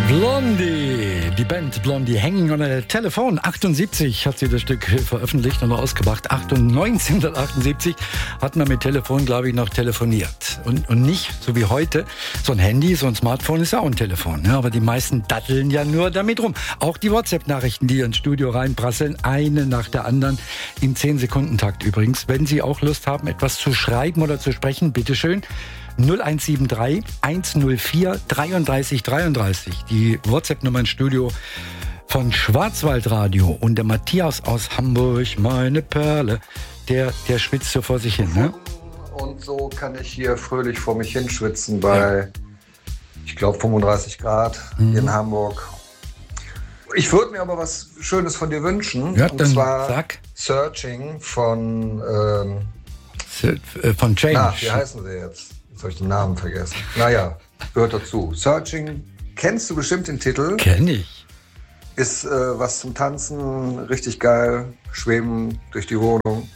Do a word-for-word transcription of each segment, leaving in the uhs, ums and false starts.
Blondie, die Band Blondie, Hanging on a Telephone. achtundsiebzig hat sie das Stück veröffentlicht und ausgebracht. neunzehnhundertachtundsiebzig hat man mit Telefon, glaube ich, noch telefoniert. Und, und nicht, so wie heute, so ein Handy, so ein Smartphone ist ja auch ein Telefon. Ne? Aber die meisten datteln ja nur damit rum. Auch die WhatsApp-Nachrichten, die ins Studio reinprasseln, eine nach der anderen, im zehn Sekunden Takt übrigens. Wenn Sie auch Lust haben, etwas zu schreiben oder zu sprechen, bitteschön. null eins sieben drei eins null vier dreiunddreißig dreiunddreißig. Die WhatsApp-Nummer ins Studio von Schwarzwaldradio. Und der Matthias aus Hamburg, meine Perle, der, der schwitzt so vor sich hin, ne? Und so kann ich hier fröhlich vor mich hinschwitzen bei, ja. ich glaube, fünfunddreißig Grad mhm. in Hamburg. Ich würde mir aber was Schönes von dir wünschen. Ja, und dann zwar sag. Searching von... Ähm, von Change. Ach, wie heißen sie jetzt? Jetzt habe ich den Namen vergessen. Naja, gehört dazu. Searching, kennst du bestimmt den Titel? Kenn ich. Ist äh, was zum Tanzen, richtig geil. Schweben durch die Wohnung.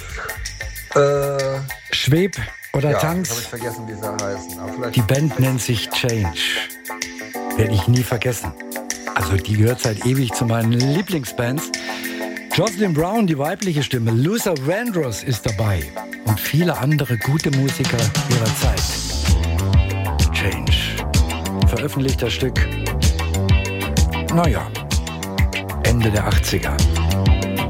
Äh, Schweb oder ja, Tanz? habe ich vergessen, wie sie heißen. Aber vielleicht die Band nennt sich Change. Werde ich nie vergessen. Also die gehört seit ewig zu meinen Lieblingsbands. Jocelyn Brown, die weibliche Stimme. Luther Vandross ist dabei. Und viele andere gute Musiker ihrer Zeit. Change. Veröffentlicht das Stück, naja, Ende der achtziger.